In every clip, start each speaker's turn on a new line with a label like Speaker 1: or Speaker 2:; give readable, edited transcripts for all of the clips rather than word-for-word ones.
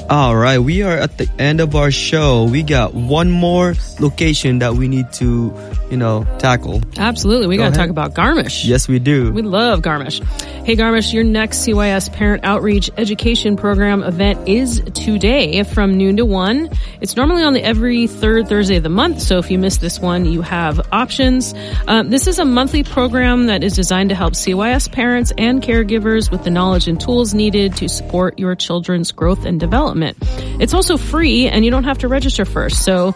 Speaker 1: All right, we are at the end of our show. We got one more location that we need to, tackle.
Speaker 2: Absolutely. We got to talk about Garmisch.
Speaker 1: Yes, we do.
Speaker 2: We love Garmisch. Hey, Garmisch, your next CYS Parent Outreach Education Program event is today from noon to 1. It's normally on every third Thursday of the month, so if you miss this one, you have options. This is a monthly program that is designed to help CYS parents and caregivers with the knowledge and tools needed to support your children's growth and development. It's also free, and you don't have to register first, so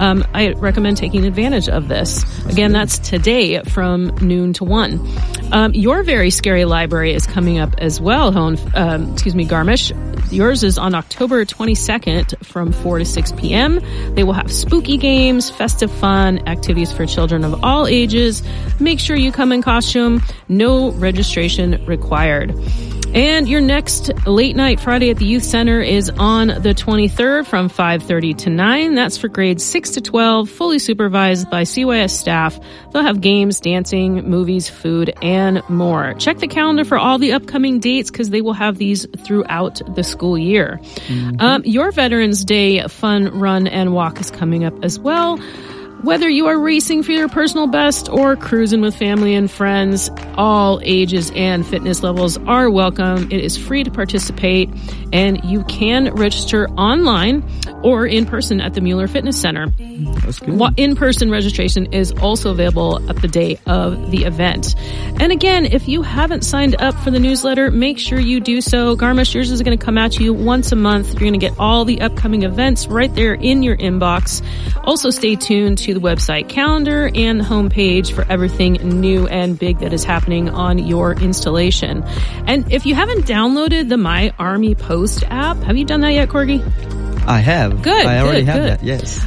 Speaker 2: I recommend taking advantage of this. Again, that's today from noon to 1. Your very scary library is coming up as well, Garmisch. Yours is on October 22nd from 4 to 6 p.m. They will have spooky games, festive fun, activities for children of all ages. Make sure you come in costume. No registration required. And your next late night Friday at the Youth Center is on the 23rd from 5:30 to 9. That's for grades 6 to 12, fully supervised by CYS staff. They'll have games, dancing, movies, food, and more. Check the calendar for all the upcoming dates because they will have these throughout the school year. Your Veterans Day fun run and walk is coming up as well. Whether you are racing for your personal best or cruising with family and friends, all ages and fitness levels are welcome. It is free to participate, and you can register online or in person at the Mueller Fitness Center.
Speaker 1: That's good.
Speaker 2: In-person registration is also available at the day of the event. And again, if you haven't signed up for the newsletter, make sure you do so. Garmisch, yours is going to come at you once a month. You're going to get all the upcoming events right there in your inbox. Also, stay tuned to the website calendar and homepage for everything new and big that is happening on your installation. And if you haven't downloaded the My Army Post app, have you done that yet, Corgi?
Speaker 1: I have.
Speaker 2: Good.
Speaker 1: I already have
Speaker 2: good.
Speaker 1: that, yes.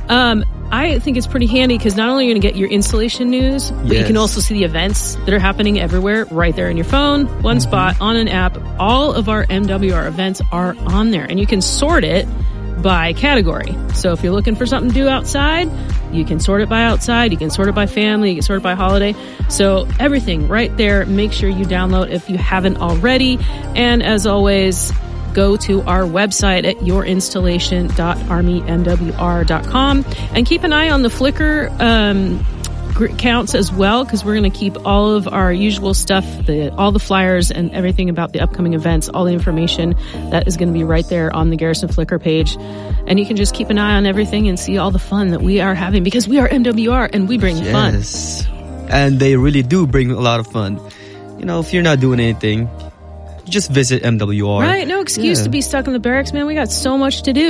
Speaker 2: I think it's pretty handy because not only are you going to get your installation news, but you can also see the events that are happening everywhere right there in your phone, one spot on an app. All of our MWR events are on there, and you can sort it by category. So if you're looking for something to do outside, you can sort it by outside, you can sort it by family, you can sort it by holiday. So everything right there. Make sure you download if you haven't already. And as always, go to our website at yourinstallation.armymwr.com and keep an eye on the Flickr counts as well, because we're going to keep all of our usual stuff, all the flyers and everything about the upcoming events, all the information that is going to be right there on the Garrison Flickr page. And you can just keep an eye on everything and see all the fun that we are having, because we are MWR and we bring fun.
Speaker 1: Yes. And they really do bring a lot of fun. If you're not doing anything, just visit MWR.
Speaker 2: Right, no excuse to be stuck in the barracks, man. We got so much to do.